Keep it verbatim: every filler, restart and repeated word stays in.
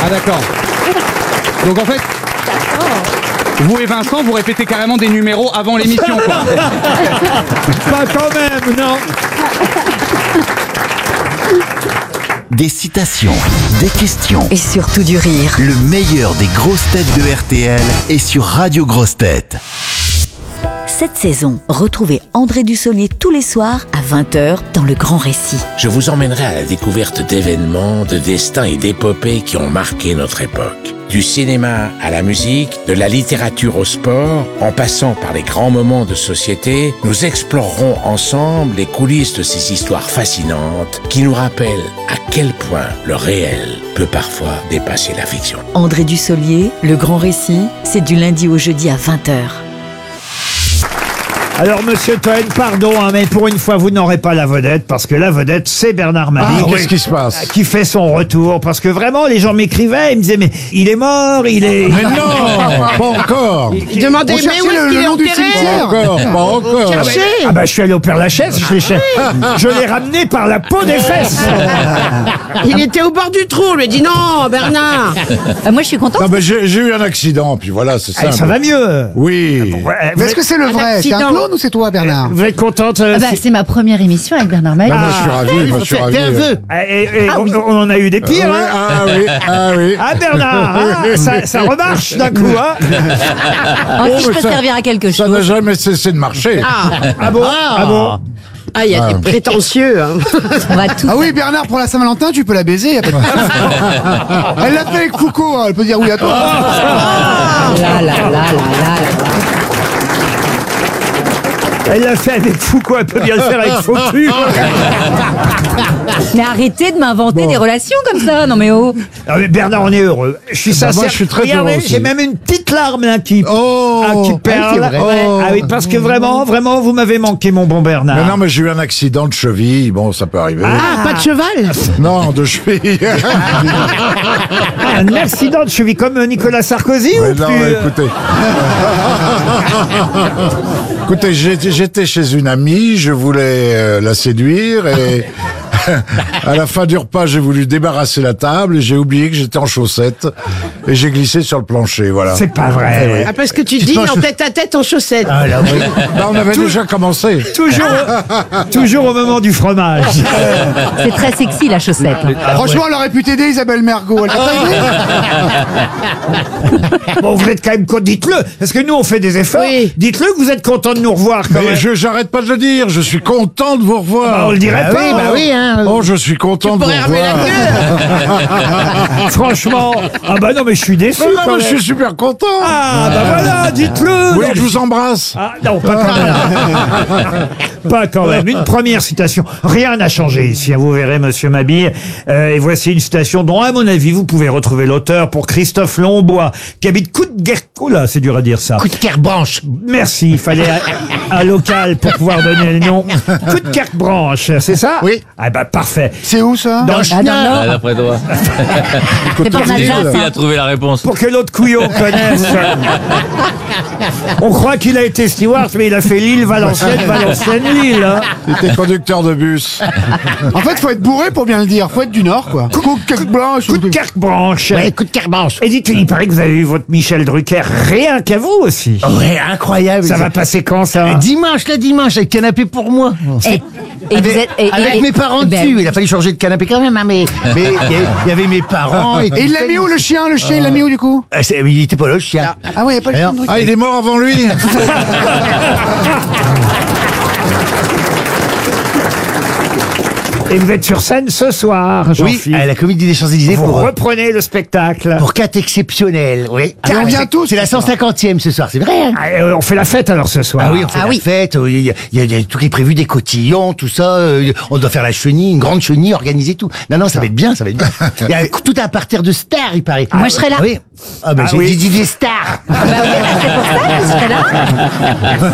Ah d'accord. Donc en fait, vous et Vincent, vous répétez carrément des numéros avant l'émission, quoi. Pas quand même, non. Des citations, des questions. Et surtout du rire. Le meilleur des grosses têtes de R T L est sur Radio Grosses Têtes. Cette saison, retrouvez André Dussolier tous les soirs à vingt heures dans Le Grand Récit. Je vous emmènerai à la découverte d'événements, de destins et d'épopées qui ont marqué notre époque. Du cinéma à la musique, de la littérature au sport, en passant par les grands moments de société, nous explorerons ensemble les coulisses de ces histoires fascinantes qui nous rappellent à quel point le réel peut parfois dépasser la fiction. André Dussolier, Le Grand Récit, c'est du lundi au jeudi à vingt heures. Alors, monsieur Toen, pardon, hein, mais pour une fois, vous n'aurez pas la vedette, parce que la vedette, c'est Bernard Mabille. Ah, qu'est-ce qui se passe? Qui fait son retour, parce que vraiment, les gens m'écrivaient, ils me disaient, mais il est mort, il est... Mais non, pas encore. Il demandait, mais où est-ce qu'il est enterré? Pas encore, pas encore. Cherchez. Ah bah, je suis allé au Père-Lachaise, je l'ai cher- je l'ai ramené par la peau des fesses. Il était au bord du trou, on lui a dit non, Bernard. Ah, moi, je suis contente. Non, mais j'ai j'ai eu un accident, puis voilà, c'est Ah, ça. ça va mieux. Oui. Ouais, vous, Mais est-ce que c'est le vrai? C'est un accident. clone ou c'est toi, Bernard? vous êtes contente euh, Ah bah, c'est- c'est ma première émission avec Bernard Mabille. Bah, moi, je suis ravi, moi, je suis ravi. Fais un vœu. Ah, et- et on, on en a eu des Ah, oui, pires, hein. ah oui, ah oui. Ah Bernard, hein, ça, ça remarche d'un coup, hein. En Oh, qui je mais peux ça- servir à quelque Ça chose. n'a jamais cessé de marcher. Ah, Ah bon, ah bon. ah, il y a des prétentieux. Hein. On va tout. Ah oui, Bernard, pour la Saint-Valentin, tu peux la baiser. Y a pas de souci. Elle l'a fait avec Foucault, hein, elle peut dire oui à toi. Là, là, là, là, là, là. Elle l'a fait avec Foucault, elle peut bien le faire avec Fautu. Mais arrêtez de m'inventer des relations comme ça. Non mais oh. Ah, mais Bernard, on est heureux. Je suis Bah, sincère. moi, je suis très Regardez, heureux aussi. j'ai même une petite larme là qui, Oh. ah, qui perle. Ah, c'est vrai. Oh. Ah oui, parce que vraiment, vraiment, vous m'avez manqué, mon bon Bernard. Mais non, mais j'ai eu un accident de cheville. Bon, ça peut arriver. Ah, pas de cheval. Non, de cheville. Ah, un accident de cheville comme Nicolas Sarkozy Mais ou non, plus euh, écoutez. Écoutez, j'étais j'étais chez une amie, je voulais euh, la séduire et à la fin du repas, j'ai voulu débarrasser la table et j'ai oublié que j'étais en chaussettes et j'ai glissé sur le plancher, voilà. C'est pas vrai. Ah, parce que tu dis en tête à tête en chaussettes. Ah, là, oui. Bah, on avait déjà commencé. Toujours, au- toujours au moment du fromage. C'est très sexy la chaussette. Franchement, elle aurait pu t'aider, Isabelle Mergo. Elle t'a pas aidé? Bon, vous êtes quand même content. Dites-le, parce que nous, on fait des efforts. Oui. Dites-le que vous êtes content de nous revoir quand Mais même. je j'arrête pas de le dire, je suis content de vous revoir. Bah, on le dirait pas. Oui, bah oui, hein. Oh, je suis content de vous Pourrais remuer la revoir. queue. Franchement. Ah bah non, mais je suis déçu. Mais non, quand mais je même. suis super content. Ah bah voilà, dites-le. Vous voulez que je vous embrasse? Ah non, pas quand même. Pas quand même. Une première citation. Rien n'a changé ici, hein, vous verrez, monsieur Mabille. Euh, et voici une citation dont, à mon avis, vous pouvez retrouver l'auteur pour Christophe Lombois, qui habite Coudekerque. Oh là, c'est dur à dire ça. Coup de kerbranche. Merci, il fallait un, un local pour pouvoir donner le nom. Coudekerque-Branche, c'est ça? Oui. Ah bah parfait. C'est où ça? Dans le Ah, dans le Nord. D'après toi. C'est pas en Alsace. Il a trouvé la réponse. Pour que l'autre couillon connaisse. On croit qu'il a été steward, mais il a fait Lille, Valenciennes, Valenciennes, Lille. Hein. J'étais conducteur de bus. En fait, faut être bourré pour bien le dire. Faut être du Nord, quoi. Coucou, quelque blanche. Coup de Kerque-Branche. Ouais, coup de kerbranche. Et dites, il paraît que vous avez eu votre Michel Drucker rien qu'à vous aussi. Ouais, incroyable. Ça va passer quand, ça? Dimanche, le dimanche, avec canapé pour moi. Et, et vous êtes. et- et- Avec et- mes parents ben, dessus. Il a fallu changer de canapé quand même, hein, mais mais il y avait- il y avait mes parents. Et il l'a mis où, le chien? Le chien, il l'a mis où, du coup? Ah, c'est- Il était pas là, le chien. Ah ouais, y a pas le chien de Ah, il est mort avant lui. Et vous êtes sur scène ce soir, Oui, Jean-Philippe. à la Comédie des Champs-Élysées Vous pour, reprenez le spectacle. pour quatre exceptionnels. Oui. Ah, on vient tous, C'est la cent cinquantième ce soir, c'est vrai. Hein? Ah, euh, on fait la fête alors ce soir. Ah oui, on fait Ah la oui. fête, euh, il y, a- il y a- il y a tout qui est prévu, des cotillons, tout ça, euh, on doit faire la chenille, une grande chenille, organiser tout. Non, non, ça va être bien, ça va être bien. Il y a tout un parterre de stars, il paraît. Moi, je serai là. Ah oui. Ah ben Ah j'ai oui. dit des stars. Bah oui, bah, c'est pour ça que je serai là.